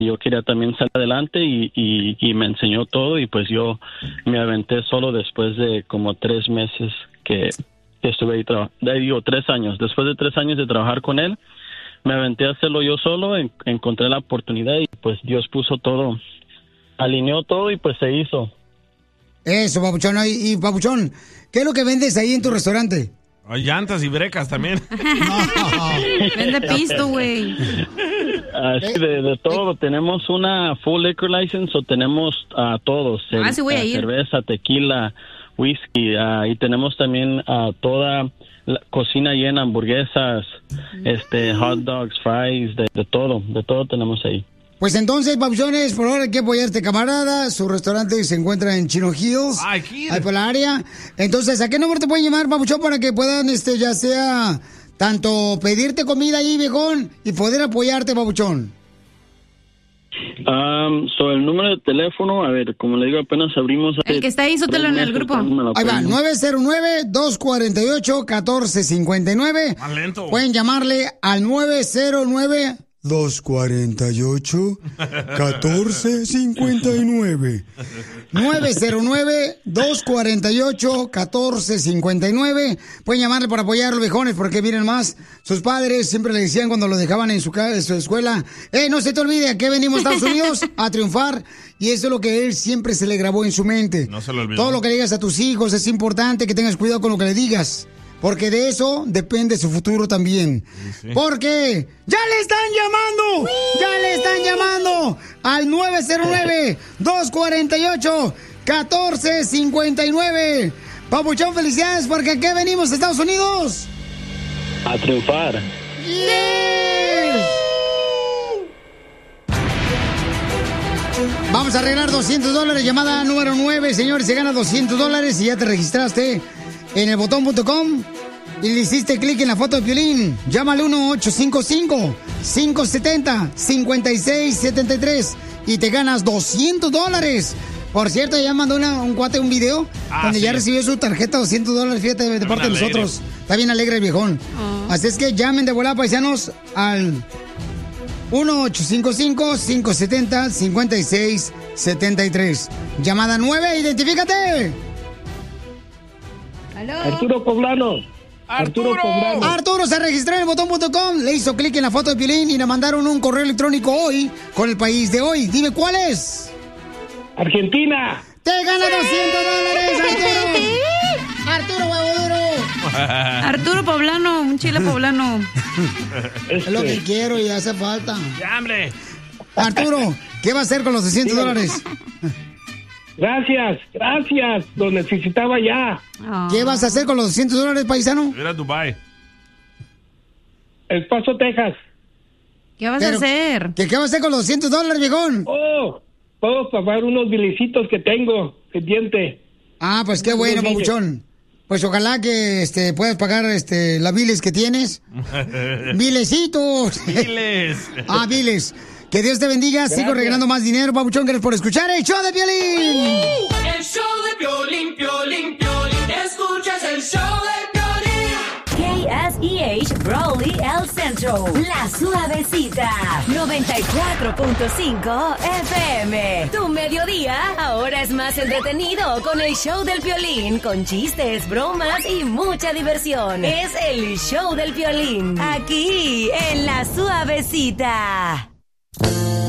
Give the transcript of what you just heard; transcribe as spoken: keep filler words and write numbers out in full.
yo quería también salir adelante y, y, y me enseñó todo y pues yo me aventé solo después de como tres meses que, que estuve ahí trabajando, digo tres años, después de tres años de trabajar con él, me aventé a hacerlo yo solo, en, encontré la oportunidad y pues Dios puso todo, alineó todo y pues se hizo. Eso, Papuchón. Y, y Papuchón, ¿qué es lo que vendes ahí en tu restaurante? Hay llantas y brecas también. Vende pisto, güey. Así de, de todo. Tenemos una full liquor license o tenemos a uh, todos. Ah, el, sí voy a ir. Cerveza, tequila, whisky. Uh, y tenemos también uh, toda la cocina llena, hamburguesas, mm. este, hot dogs, fries, de, de todo. De todo tenemos ahí. Pues entonces, Papuchones, por ahora hay que apoyar a este camarada. Su restaurante se encuentra en Chino Hills. Ay, ahí por la área. Entonces, ¿a qué número te pueden llamar, Papuchón, para que puedan, este, ya sea, tanto pedirte comida ahí, viejón, y poder apoyarte, Papuchón? Um, so el número de teléfono, a ver, como le digo, apenas abrimos... El que está ahí, sótelo en el grupo. Ahí va, nueve cero nueve, dos cuatro ocho, uno cuatro cinco nueve. Más lento. Pueden llamarle al nueve cero nueve... dos cuatro ocho, uno cuatro cinco nueve. nueve cero nueve, dos cuatro ocho, uno cuatro cinco nueve. Pueden llamarle para apoyar a los viejones porque miren más. Sus padres siempre le decían cuando lo dejaban en su, en su escuela: eh, no se te olvide, ¿a qué venimos a Estados Unidos? A triunfar. Y eso es lo que él siempre se le grabó en su mente. No se lo olvidó. Todo lo que le digas a tus hijos es importante que tengas cuidado con lo que le digas. Porque de eso depende su futuro también. Sí, sí. Porque ya le están llamando. ¡Wii! Ya le están llamando al nueve cero nueve, dos cuatro ocho, uno cuatro cinco nueve. Papuchón, felicidades porque aquí venimos a Estados Unidos. A triunfar. ¡Yes! Vamos a arreglar doscientos dólares. Llamada número nueve, señores. Se gana doscientos dólares y ya te registraste en el botón punto com y le hiciste clic en la foto de Piolín. Llama al uno ocho cinco cinco, cinco siete cero, cinco seis siete tres y te ganas doscientos dólares. Por cierto, ya mandó una, un cuate un video ah, donde sí. ya recibió su tarjeta doscientos dólares, fíjate, de, de parte de nosotros. Está bien alegre el viejón. Oh. Así es que llamen de volada, paisanos, al uno ocho cinco cinco, cinco siete cero, cinco seis siete tres. Llamada nueve, identifícate. Arturo Poblano. Arturo. Arturo Poblano. Arturo se registró en el botón punto com, le hizo clic en la foto de Piolín y le mandaron un correo electrónico hoy con el país de hoy. Dime cuál es. Argentina. Te gana doscientos dólares, Arturo. Arturo Huevo Duro. Arturo Poblano, un chile poblano. Este. Es lo que quiero y hace falta. ¡Ya, hombre! Arturo, ¿qué va a hacer con los doscientos dólares? Gracias, gracias, lo necesitaba ya. Oh. ¿Qué vas a hacer con los doscientos dólares, paisano? Ir a Dubai. El Paso, Texas. ¿Qué vas Pero, a hacer? ¿qué, ¿Qué vas a hacer con los doscientos dólares, viejón? Oh, puedo pagar unos bilicitos que tengo pendiente. Ah, pues qué bueno, papuchón. Pues ojalá que este puedas pagar este las biles que tienes. Bilecitos. Biles. Ah, biles. Que Dios te bendiga. Gracias. Sigo regalando más dinero, papuchón. Gracias por escuchar el show de Piolín. El show de Piolín, Piolín, Piolín. Escuchas el show de Piolín. K S E H Raleigh El Centro. La Suavecita. noventa y cuatro punto cinco F M. Tu mediodía ahora es más entretenido con el show del Piolín. Con chistes, bromas y mucha diversión. Es el show del Piolín. Aquí en La Suavecita.